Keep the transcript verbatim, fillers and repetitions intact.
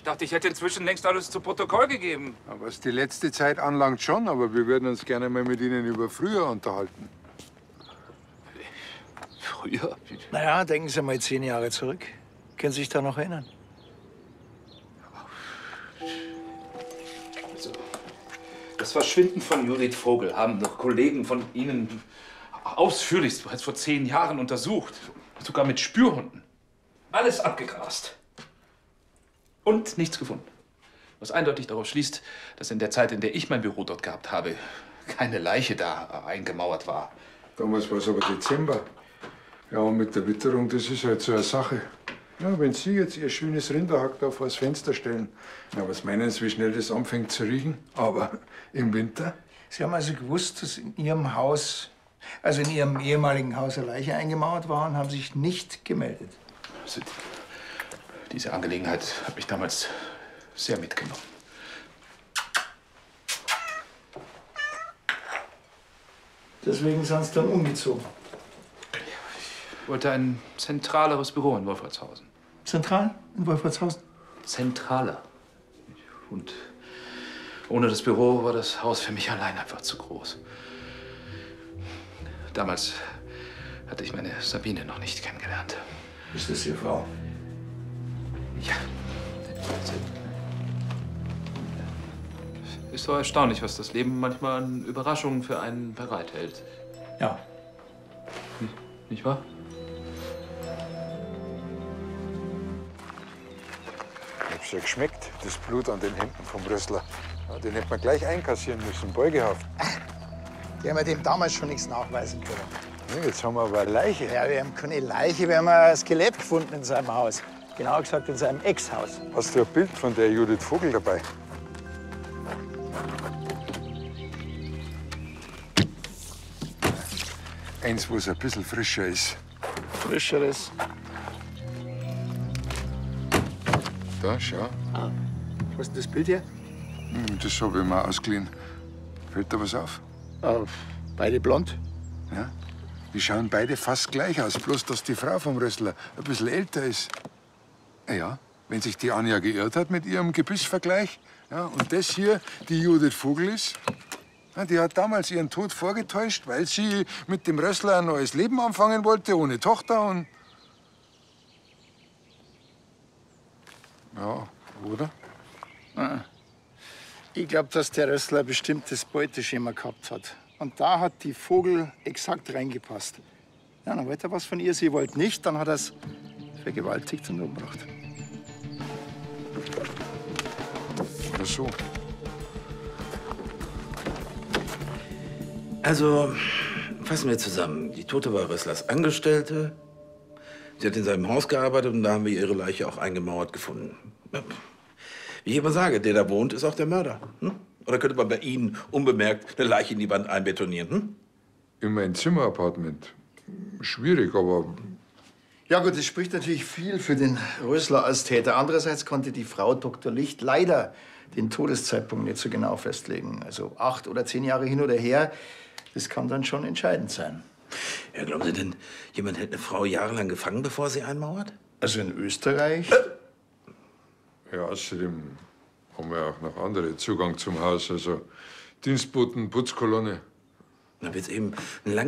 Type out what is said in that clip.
Ich dachte, ich hätte inzwischen längst alles zu Protokoll gegeben. Ja, was die letzte Zeit anlangt schon, aber wir würden uns gerne mal mit Ihnen über früher unterhalten. Früher? Naja, denken Sie mal zehn Jahre zurück. Können Sie sich da noch erinnern? Also, das Verschwinden von Judith Vogel haben noch Kollegen von Ihnen ausführlichst bereits vor zehn Jahren untersucht. Sogar mit Spürhunden. Alles abgegrast. Und nichts gefunden. Was eindeutig darauf schließt, dass in der Zeit, in der ich mein Büro dort gehabt habe, keine Leiche da eingemauert war. Damals war es aber Dezember. Ja, und mit der Witterung, das ist halt so eine Sache. Ja, wenn Sie jetzt Ihr schönes Rinderhack da vor das Fenster stellen, ja, was meinen Sie, wie schnell das anfängt zu riechen? Aber im Winter? Sie haben also gewusst, dass in Ihrem Haus, also in Ihrem ehemaligen Haus, eine Leiche eingemauert war und haben sich nicht gemeldet. Also, diese Angelegenheit hat mich damals sehr mitgenommen. Deswegen sind Sie dann umgezogen. Ich wollte ein zentraleres Büro in Wolfratshausen. Zentral in Wolfratshausen? Zentraler. Und ohne das Büro war das Haus für mich allein einfach zu groß. Damals hatte ich meine Sabine noch nicht kennengelernt. Ist das Ihre Frau? Ja. Ist so erstaunlich, was das Leben manchmal an Überraschungen für einen bereithält. Ja. Nicht, nicht wahr? Ich hab's ja geschmeckt, das Blut an den Händen vom Rössler. Ja, den hätte man gleich einkassieren müssen, Beugehaft. Wir haben ja dem damals schon nichts nachweisen können. Ja, jetzt haben wir aber eine Leiche. Ja, wir haben keine Leiche, wir haben ein Skelett gefunden in seinem Haus. Genauer gesagt in seinem Ex-Haus. Hast du ein Bild von der Judith Vogel dabei? Eins, wo es ein bisschen frischer ist. Frischeres. Da, schau. Ah. Was ist denn das Bild hier? Hm, das habe ich mir ausgeliehen. Fällt da was auf? Ah, beide blond. Ja? Die schauen beide fast gleich aus, bloß dass die Frau vom Rössler ein bisschen älter ist. Ja, wenn sich die Anja geirrt hat mit ihrem Gebissvergleich, ja, und das hier die Judith Vogel ist, ja, die hat damals ihren Tod vorgetäuscht, weil sie mit dem Rössler ein neues Leben anfangen wollte, ohne Tochter und... Ja, oder? Ah. Ich glaube, dass der Rössler ein bestimmtes Beuteschema gehabt hat. Und da hat die Vogel exakt reingepasst. Ja, dann wollte er was von ihr, sie wollte nicht, dann hat er es vergewaltigt und umgebracht. Oder so. Also, fassen wir zusammen. Die Tote war Rösslers Angestellte. Sie hat in seinem Haus gearbeitet und da haben wir ihre Leiche auch eingemauert gefunden. Wie ich immer sage, der da wohnt, ist auch der Mörder. Hm? Oder könnte man bei Ihnen unbemerkt eine Leiche in die Wand einbetonieren? Hm? In mein Zimmerappartement. Schwierig, aber... Ja gut, das spricht natürlich viel für den Rössler als Täter. Andererseits konnte die Frau Doktor Licht leider den Todeszeitpunkt nicht so genau festlegen. Also acht oder zehn Jahre hin oder her, das kann dann schon entscheidend sein. Ja, glauben Sie denn, jemand hätte eine Frau jahrelang gefangen, bevor sie einmauert? Also in Österreich? Äh. Ja, außerdem haben wir auch noch andere Zugang zum Haus, also Dienstboten, Putzkolonne. Da wird es eben ein lang